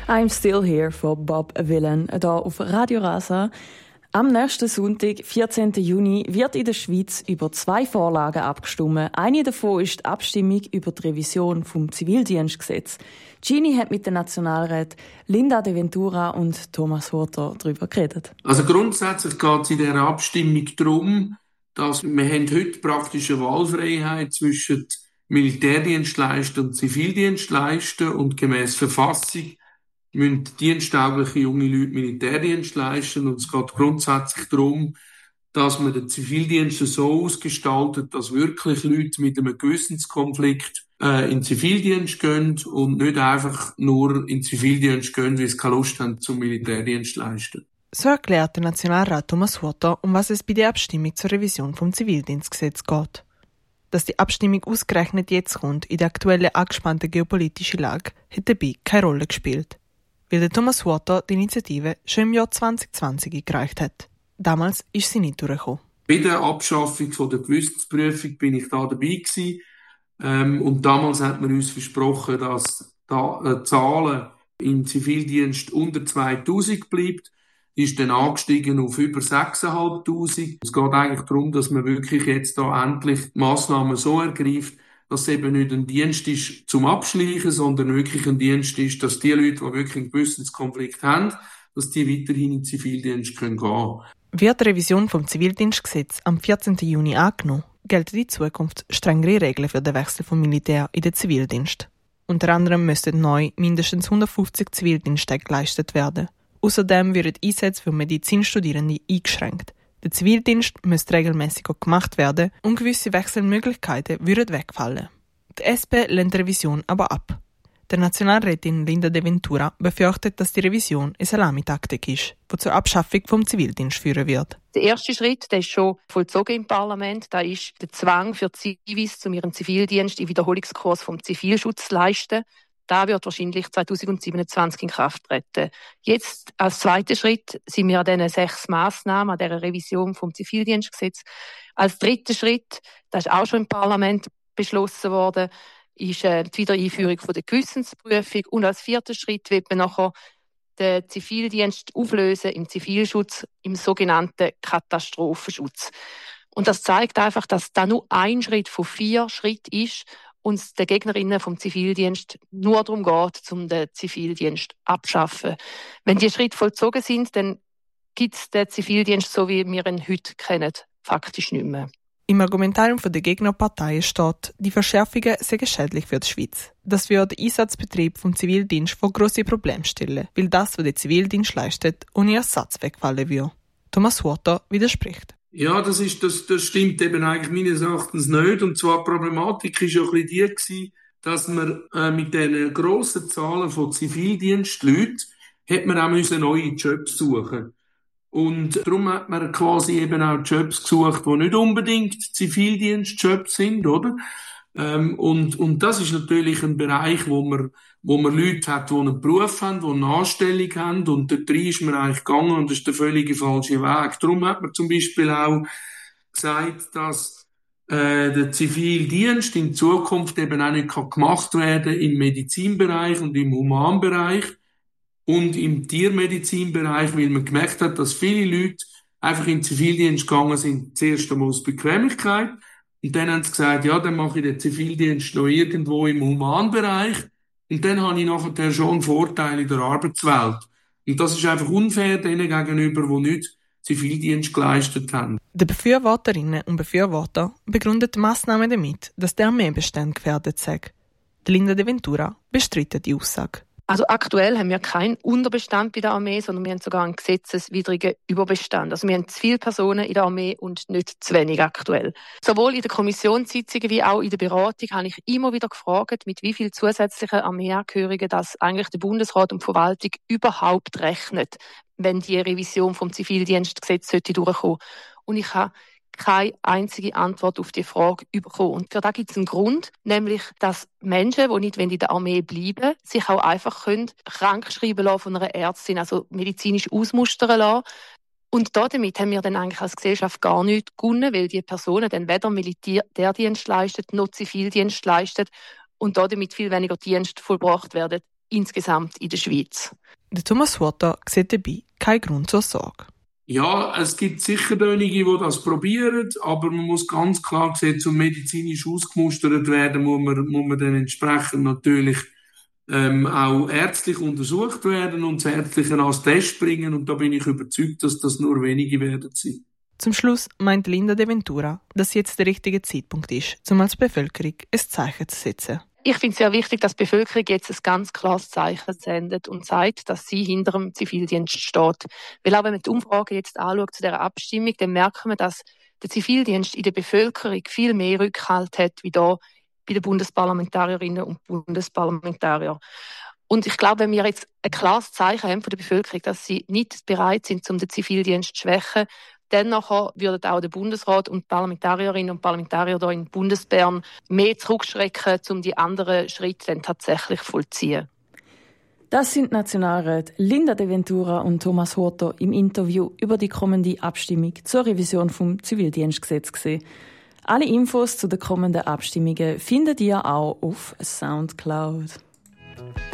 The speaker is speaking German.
I'm Still Here von Bob Villan, hier auf Radio Rasa. Am nächsten Sonntag, 14. Juni, wird in der Schweiz über 2 Vorlagen abgestimmt. Eine davon ist die Abstimmung über die Revision vom Zivildienstgesetz. Gini hat mit den Nationalräten Linda De Ventura und Thomas Huerter darüber geredet. Also grundsätzlich geht es in dieser Abstimmung darum, dass wir heute praktisch eine Wahlfreiheit zwischen Militärdienstleistern und Zivildienstleistern und gemäss Verfassung müssen diensttaugliche junge Leute Militärdienst leisten. Und es geht grundsätzlich darum, dass man den Zivildienst so ausgestaltet, dass wirklich Leute mit einem Gewissenskonflikt in den Zivildienst gehen und nicht einfach nur in den Zivildienst gehen, weil sie keine Lust haben zum Militärdienst leisten. So erklärt der Nationalrat Thomas Huerter, um was es bei der Abstimmung zur Revision vom Zivildienstgesetz geht. Dass die Abstimmung ausgerechnet jetzt kommt, in der aktuellen angespannten geopolitischen Lage, hat dabei keine Rolle gespielt. Weil der Thomas Huerter die Initiative schon im Jahr 2020 eingereicht hat. Damals ist sie nicht durchgekommen. Bei der Abschaffung von der Gewissensprüfung bin ich da dabei gewesen. Und damals hat man uns versprochen, dass da Zahlen im Zivildienst unter 2000 bleibt. Ist dann angestiegen auf über 6'500. Es geht eigentlich darum, dass man wirklich jetzt da endlich die Massnahmen so ergreift, dass es eben nicht ein Dienst ist zum Abschleichen, sondern wirklich ein Dienst ist, dass die Leute, die wirklich einen Gewissenskonflikt haben, dass die weiterhin in den Zivildienst gehen können. Wird die Revision vom Zivildienstgesetz am 14. Juni angenommen, gelten in Zukunft strengere Regeln für den Wechsel vom Militär in den Zivildienst. Unter anderem müssten neu mindestens 150 Zivildiensttage geleistet werden. Außerdem werden Einsätze für Medizinstudierende eingeschränkt. Der Zivildienst müsste regelmäßig gemacht werden und gewisse Wechselmöglichkeiten würden wegfallen. Die SP lehnt die Revision aber ab. Der Nationalrätin Linda De Ventura befürchtet, dass die Revision eine Salamitaktik ist, die zur Abschaffung vom Zivildienst führen wird. Der erste Schritt, der ist schon vollzogen im Parlament. Da ist der Zwang für Zivis, zu ihren Zivildienst im Wiederholungskurs vom Zivilschutz zu leisten. Da wird wahrscheinlich 2027 in Kraft treten. Jetzt, als zweiter Schritt, sind wir an diesen 6 Massnahmen, an dieser Revision vom Zivildienstgesetz. Als dritter Schritt, das ist auch schon im Parlament beschlossen worden, ist die Wiedereinführung der Gewissensprüfung. Und als vierter Schritt wird man nachher den Zivildienst auflösen im Zivilschutz, im sogenannten Katastrophenschutz. Und das zeigt einfach, dass da nur ein Schritt von 4 Schritten ist, und den Gegnerinnen vom Zivildienst nur darum geht, um den Zivildienst abschaffen. Wenn die Schritte vollzogen sind, dann gibt es den Zivildienst, so wie wir ihn heute kennen, faktisch nicht mehr. Im Argumentarium der Gegnerparteien steht, die Verschärfungen seien schädlich für die Schweiz. Das würde den Einsatzbetrieb vom Zivildienst vor grosse Probleme stellen, weil das, was der Zivildienst leistet, ohne Ersatz wegfallen würde. Thomas Huerter widerspricht. Ja, das stimmt eben eigentlich meines Erachtens nicht. Und zwar die Problematik war ja ein bisschen die gewesen, dass man mit diesen grossen Zahlen von Zivildienstleuten hat man auch neue Jobs suchen. Und darum hat man quasi eben auch Jobs gesucht, die nicht unbedingt Zivildienstjobs sind, oder? Und das ist natürlich ein Bereich, wo man Leute hat, die einen Beruf haben, die eine Anstellung haben, und dort rein ist man eigentlich gegangen, und das ist der völlig falsche Weg. Darum hat man zum Beispiel auch gesagt, dass der Zivildienst in Zukunft eben auch nicht gemacht werden kann im Medizinbereich und im Humanbereich und im Tiermedizinbereich, weil man gemerkt hat, dass viele Leute einfach in den Zivildienst gegangen sind, zuerst einmal aus Bequemlichkeit. Und dann haben sie gesagt, ja, dann mache ich den Zivildienst noch irgendwo im Humanbereich. Und dann habe ich nachher schon einen Vorteil in der Arbeitswelt. Und das ist einfach unfair denen gegenüber, die nicht Zivildienst geleistet haben. Die Befürworterinnen und Befürworter begründen die Massnahmen damit, dass der Armeebestand gefährdet sei. Linda De Ventura bestreitet die Aussage. Also aktuell haben wir keinen Unterbestand bei der Armee, sondern wir haben sogar einen gesetzeswidrigen Überbestand. Also wir haben zu viele Personen in der Armee und nicht zu wenig aktuell. Sowohl in den Kommissionssitzungen wie auch in der Beratung habe ich immer wieder gefragt, mit wie viel zusätzlichen Armeeangehörigen das eigentlich der Bundesrat und die Verwaltung überhaupt rechnet, wenn die Revision vom Zivildienstgesetz durchkommen sollte. Und ich habe keine einzige Antwort auf die Frage bekommen. Und für das gibt es einen Grund, nämlich, dass Menschen, die nicht in der Armee bleiben, sich auch einfach krank schreiben lassen von einer Ärztin, also medizinisch ausmustern lassen. Und damit haben wir dann eigentlich als Gesellschaft gar nichts gewonnen, weil die Personen dann weder Militärdienst leisten, noch Zivildienst leisten und damit viel weniger Dienst vollbracht werden. insgesamt in der Schweiz. Der Thomas Huerta sieht dabei keinen Grund zur Sorge. Ja, es gibt sicher einige, die das probieren, aber man muss ganz klar sehen, zum medizinisch ausgemustert werden, muss man dann entsprechend natürlich auch ärztlich untersucht werden und das Ärztliche als Test bringen. Und da bin ich überzeugt, dass das nur wenige werden sein. Zum Schluss meint Linda De Ventura, dass jetzt der richtige Zeitpunkt ist, um als Bevölkerung ein Zeichen zu setzen. Ich finde es sehr wichtig, dass die Bevölkerung jetzt ein ganz klares Zeichen sendet und sagt, dass sie hinter dem Zivildienst steht. Weil auch wenn man die Umfrage jetzt anschaut zu dieser Abstimmung, dann merken wir, dass der Zivildienst in der Bevölkerung viel mehr Rückhalt hat, wie da bei den Bundesparlamentarierinnen und Bundesparlamentariern. Und ich glaube, wenn wir jetzt ein klares Zeichen haben von der Bevölkerung, dass sie nicht bereit sind, um den Zivildienst zu schwächen, dann nachher würden auch der Bundesrat und die Parlamentarierinnen und Parlamentarier hier in Bundesbern mehr zurückschrecken, um die anderen Schritte dann tatsächlich vollziehen. Das sind Nationalräte Linda De Ventura und Thomas Huerta im Interview über die kommende Abstimmung zur Revision vom Zivildienstgesetz gesehen. Alle Infos zu den kommenden Abstimmungen findet ihr auch auf Soundcloud.